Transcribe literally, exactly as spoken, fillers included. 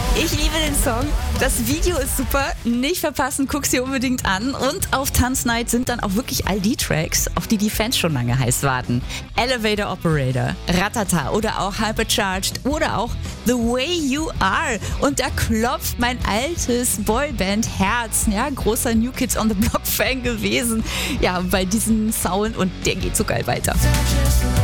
Ich liebe den Song. Das Video ist super. Nicht verpassen, guck's dir unbedingt an. Und auf Tanznight sind dann auch wirklich all die Tracks, auf die die Fans schon lange heiß warten. Elevator Operator, Ratata oder auch Hypercharged oder auch The Way You Are. Und da klopft mein altes Boyband-Herz. Ja, großer New Kids on the Block-Fan gewesen. Ja, bei diesem Sound und der geht so geil weiter.